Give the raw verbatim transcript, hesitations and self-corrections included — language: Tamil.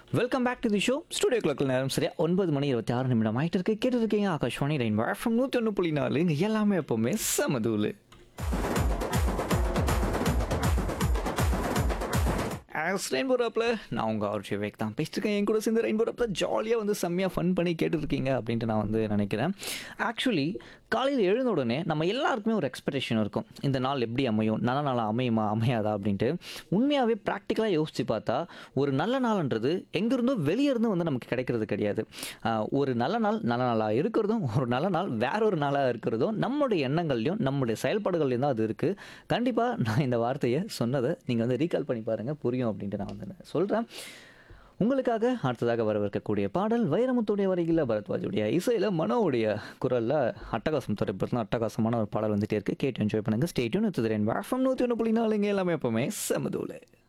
Welcome back to the show. Studio கிளாக்கில் நேரம் சரியா ஒன்பது மணி இருபத்தி ஆறு நிமிடம் ஆகிட்டு இருக்கு. கேட்டு இருக்கீங்க ஆகாஷ்வாணி ரெயின்போ எஃப்எம் நூற்றி ஒன்று புள்ளி நாலு. இங்கே எல்லாமே எப்போவுமே சமதூள். ஆஸ் ரெயின்போ ராப்பில் நான் உங்கள் ஆர்ஜி விவேக் தான் பேசிட்டுருக்கேன். என் கூட சேர்ந்து ரெயின்போ ராப்பில் ஜாலியாக வந்து செம்மையாக ஃபன் பண்ணி கேட்டுருக்கீங்க அப்படின்ட்டு நான் வந்து நினைக்கிறேன். ஆக்சுவலி காலையில் எழுந்த உடனே நம்ம எல்லாருக்குமே ஒரு எக்ஸ்பெக்டேஷன் இருக்கும், இந்த நாள் எப்படி அமையும், நல்ல நாளாக அமையுமா அமையாதா அப்படின்ட்டு. உண்மையாகவே ப்ராக்டிக்கலாக யோசித்து பார்த்தா ஒரு நல்ல நாள்ன்றது எங்கேருந்தோ வெளியே இருந்து வந்து நமக்கு கிடைக்கிறது கிடையாது. ஒரு நல்ல நாள் நல்ல நாளாக இருக்கிறதும், ஒரு நல்ல நாள் வேற ஒரு நாளாக இருக்கிறதும் நம்மளுடைய எண்ணங்கள்லையும் நம்மளுடைய செயல்பாடுகள்லையும் தான் அது இருக்குது. கண்டிப்பாக நான் இந்த வார்த்தையை சொன்னதை நீங்கள் வந்து ரீகால் பண்ணி பாருங்கள், புரியும் அப்படின்ட்டு நான் வந்து சொல்கிறேன். உங்களுக்காக அடுத்ததாக வரவிருக்கக்கூடிய பாடல் வைரமுத்துடைய வரிகளில் பரத்வாஜுடைய இசையில் மனோவுடைய குரலில் அட்டகாசம் திரைப்படத்தில் அட்டகாசமான ஒரு பாடல் வந்துட்டே இருக்குது. கேட்டு என்ஜாய் பண்ணுங்கள். Stay tune with rainbow FM நூற்றி ஒன்று புள்ளி நாலு. இங்கே எல்லாமே எப்பவுமே செமதூள்.